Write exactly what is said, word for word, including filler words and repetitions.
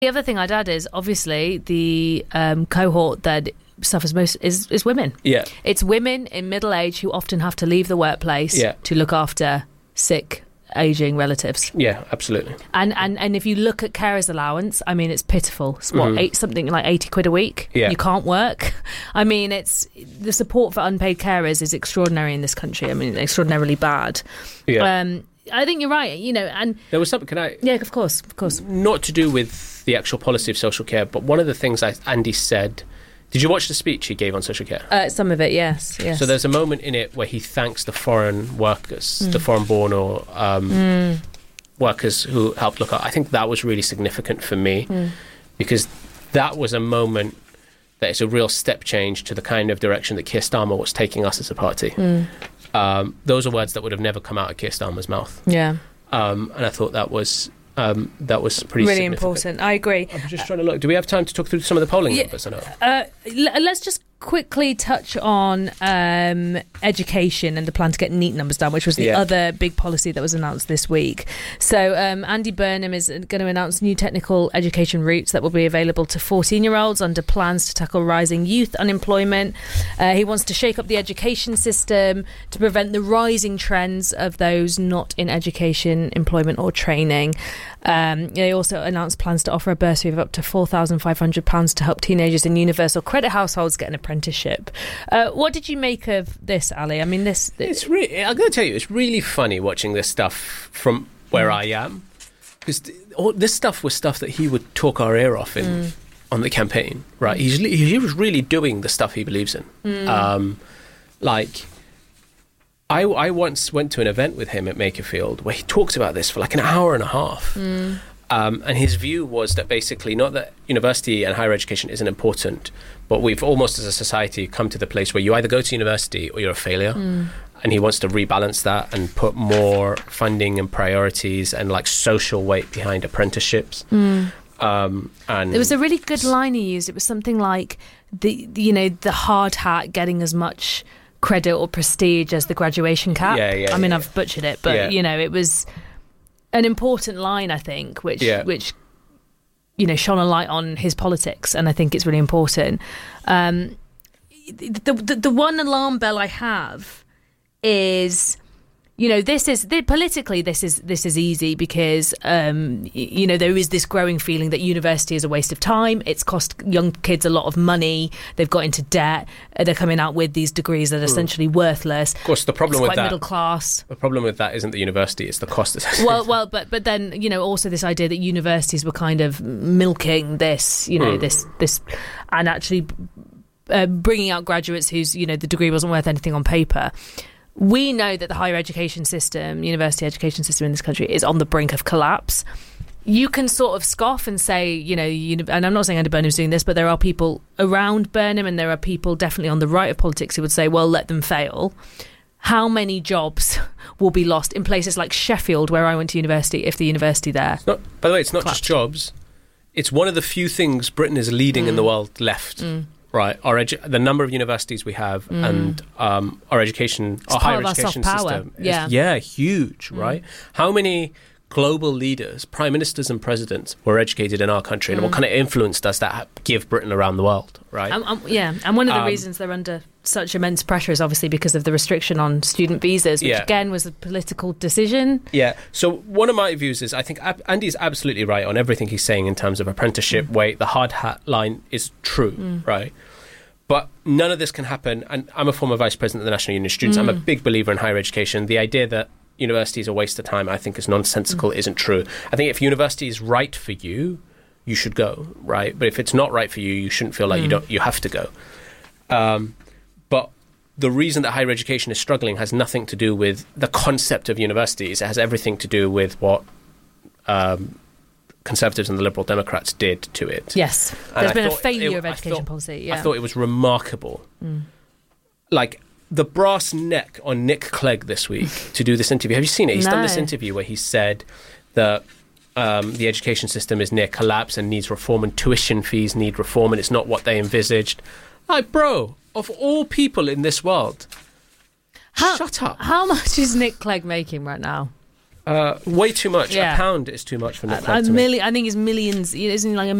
The other thing I'd add is, obviously, the um, cohort that suffers most is, is women. Yeah. It's women in middle age who often have to leave the workplace yeah. to look after sick, ageing relatives. Yeah, absolutely. And and and if you look at carers allowance, I mean, it's pitiful. It's what, mm. eight, something like eighty quid a week? Yeah. You can't work. I mean, it's the support for unpaid carers is extraordinary in this country. I mean, extraordinarily bad. Yeah. Um, I think you're right, you know, and... There was something, can I... Yeah, of course, of course. Not to do with the actual policy of social care, but one of the things I, Andy said... Did you watch the speech he gave on social care? Uh, some of it, yes, yes. So there's a moment in it where he thanks the foreign workers, mm. the foreign-born or um, mm. workers who helped look out. I think that was really significant for me mm. because that was a moment that is a real step change to the kind of direction that Keir Starmer was taking us as a party. Mm. Um, those are words that would have never come out of Keir Starmer's mouth. Yeah. Um, and I thought that was um, that was pretty really significant. important. I agree. I'm just trying to look. Do we have time to talk through some of the polling yeah, numbers? I know. Uh, l- let's just quickly touch on um, education and the plan to get NEET numbers down, which was the yeah. other big policy that was announced this week. So um, Andy Burnham is going to announce new technical education routes that will be available to fourteen-year-olds under plans to tackle rising youth unemployment. Uh, he wants to shake up the education system to prevent the rising trends of those not in education, employment or training. Um, they also announced plans to offer a bursary of up to four thousand five hundred pounds to help teenagers in universal credit households get an apprenticeship. Uh, what did you make of this, Ali? I mean, this... It's really, I'm going to tell you, it's really funny watching this stuff from where mm. I am. Because all this stuff was stuff that he would talk our ear off in mm. on the campaign, right? He's, he was really doing the stuff he believes in. Mm. Um, like... I, I once went to an event with him at Makerfield where he talked about this for like an hour and a half. Mm. Um, and his view was that basically not that university and higher education isn't important, but we've almost as a society come to the place where you either go to university or you're a failure. Mm. And he wants to rebalance that and put more funding and priorities and like social weight behind apprenticeships. Mm. Um, and there was a really good line he used. It was something like, the you know, the hard hat getting as much credit or prestige as the graduation cap. Yeah, yeah, I mean, yeah. I've butchered it, but yeah. you know, it was an important line, I think, which yeah. which you know shone a light on his politics, and I think it's really important. Um, the, the the one alarm bell I have is, you know, this is the, politically this is this is easy because um, you know there is this growing feeling that university is a waste of time. It's cost young kids a lot of money. They've got into debt. They're coming out with these degrees that are essentially mm. worthless. Of course, the problem it's with quite that middle class. The problem with that isn't the university; it's the cost. well, well, but but then you know also this idea that universities were kind of milking this, you know, mm. this this, and actually uh, bringing out graduates whose you know the degree wasn't worth anything on paper. We know that the higher education system, university education system in this country is on the brink of collapse. You can sort of scoff and say, you know, you, and I'm not saying Andy Burnham's doing this, but there are people around Burnham and there are people definitely on the right of politics who would say, well, let them fail. How many jobs will be lost in places like Sheffield, where I went to university, if the university there... It's not, by the way, it's not collapsed. just jobs. It's one of the few things Britain is leading mm. in the world left. Mm. Right, our edu- the number of universities we have mm. and um, our education, it's our higher our education soft power. system, yeah, is, yeah, huge. Mm. Right, how many global leaders, prime ministers, and presidents were educated in our country, mm. and what kind of influence does that give Britain around the world? Right, um, um, yeah, and one of the um, reasons they're under such immense pressure is obviously because of the restriction on student visas, which yeah. again was a political decision. Yeah. So one of my views is I think Ab- Andy is absolutely right on everything he's saying in terms of apprenticeship. Mm. Wait, the hard hat line is true. Mm. Right. But none of this can happen, and I'm a former vice president of the National Union of Students. Mm. I'm a big believer in higher education. The idea that university is a waste of time, I think, is nonsensical, mm. isn't true. I think if university is right for you, you should go, right? But if it's not right for you, you shouldn't feel like mm. you don't. You have to go. Um, but the reason that higher education is struggling has nothing to do with the concept of universities. It has everything to do with what... Um, Conservatives and the Liberal Democrats did to it. Yes, and there's I been a thought failure it, of education thought, policy. Yeah. I thought it was remarkable. Mm. Like the brass neck on Nick Clegg this week to do this interview. Have you seen it? He's no. done this interview where he said that um, the education system is near collapse and needs reform, and tuition fees need reform, and it's not what they envisaged. Like, bro, of all people in this world, how, shut up. How much is Nick Clegg making right now? Uh, way too much. Yeah. A pound is too much for Nick A, Clegg a to me. million, I think it's millions. Isn't it like a